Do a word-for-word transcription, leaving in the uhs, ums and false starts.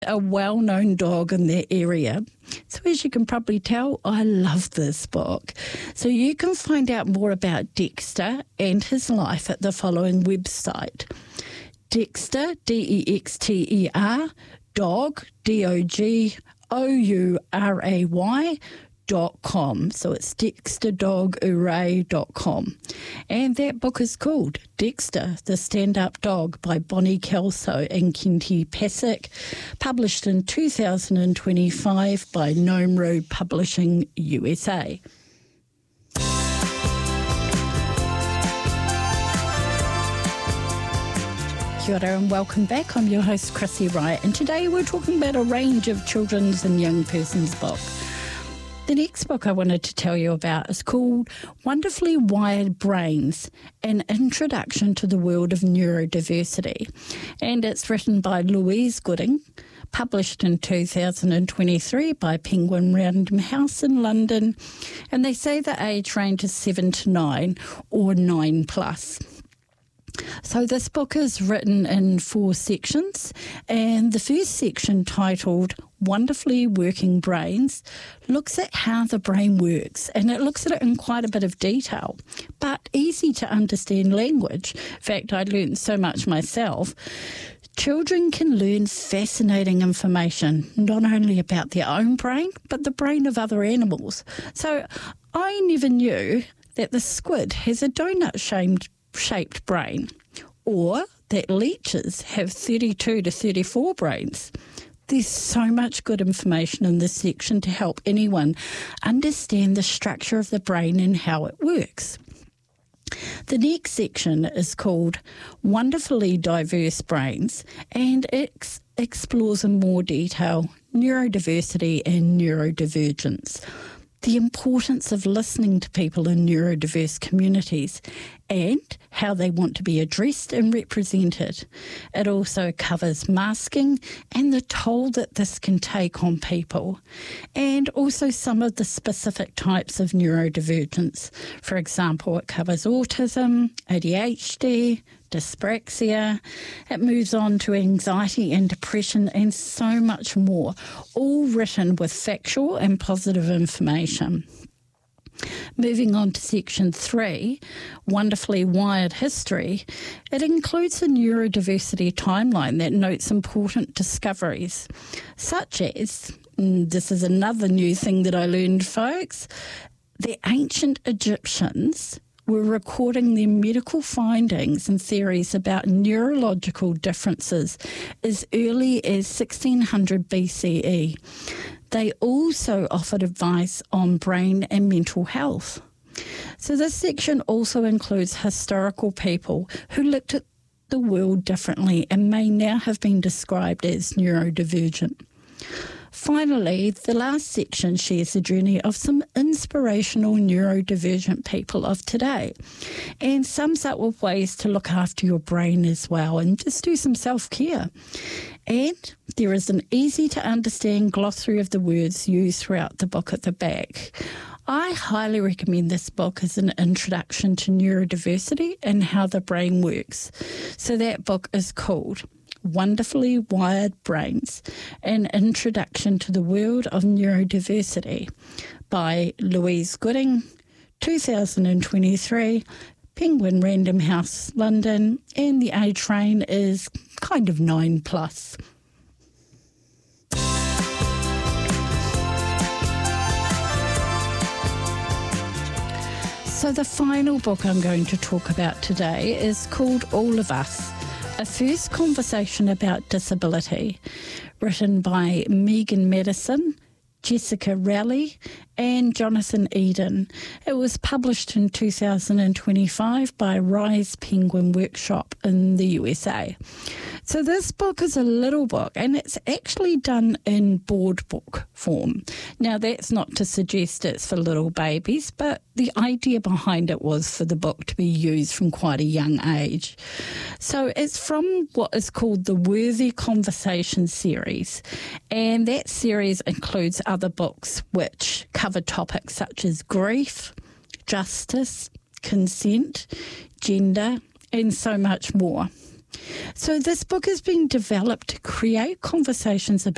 a well-known dog in their area. So as you can probably tell, I love this book. So you can find out more about Dexter and his life at the following website. Dexter, D E X T E R, dog, D O G O U R A Y, dot com. So it's dexter dog hooray dot com. And that book is called Dexter, the Stand-Up Dog by Bonnie Kelso and Kenty Pasek, published in two thousand twenty-five by Gnome Road Publishing, U S A. Kia ora and welcome back. I'm your host, Chrissy Wright, and today we're talking about a range of children's and young person's books. The next book I wanted to tell you about is called Wonderfully Wired Brains, An Introduction to the World of Neurodiversity, and it's written by Louise Gooding, published in two thousand twenty-three by Penguin Random House in London, and they say the age range is seven to nine or nine plus. So this book is written in four sections, and the first section, titled Wonderfully Working Brains, looks at how the brain works, and it looks at it in quite a bit of detail, but easy to understand language. In fact, I learned so much myself. Children can learn fascinating information, not only about their own brain, but the brain of other animals. So I never knew that the squid has a donut-shaped shaped brain, or that leeches have thirty-two to thirty-four brains. There's so much good information in this section to help anyone understand the structure of the brain and how it works. The next section is called Wonderfully Diverse Brains, and it ex- explores in more detail neurodiversity and neurodivergence, the importance of listening to people in neurodiverse communities, and how they want to be addressed and represented. It also covers masking and the toll that this can take on people, and also some of the specific types of neurodivergence. For example, it covers autism, A D H D, dyspraxia. It moves on to anxiety and depression and so much more, all written with factual and positive information. Moving on to section three, Wonderfully Wired History, it includes a neurodiversity timeline that notes important discoveries, such as, and this is another new thing that I learned, folks, the ancient Egyptians were recording their medical findings and theories about neurological differences as early as sixteen hundred B C E. They also offered advice on brain and mental health. So this section also includes historical people who looked at the world differently and may now have been described as neurodivergent. Finally, the last section shares the journey of some inspirational neurodivergent people of today and sums up with ways to look after your brain as well and just do some self-care. And there is an easy-to-understand glossary of the words used throughout the book at the back. I highly recommend this book as an introduction to neurodiversity and how the brain works. So that book is called Wonderfully Wired Brains, An Introduction to the World of Neurodiversity by Louise Gooding, two thousand twenty-three, Penguin Random House, London, and the age range is kind of nine plus. So the final book I'm going to talk about today is called All of Us, A First Conversation About Disability, written by Megan Madison, Jessica Rowley and Jonathan Eden. It was published in two thousand twenty-five by Rise Penguin Workshop in the U S A. So this book is a little book, and it's actually done in board book form. Now, that's not to suggest it's for little babies, but the idea behind it was for the book to be used from quite a young age. So it's from what is called the Worthy Conversation series, and that series includes other books which cover topics such as grief, justice, consent, gender, and so much more. So this book has been developed to create conversations about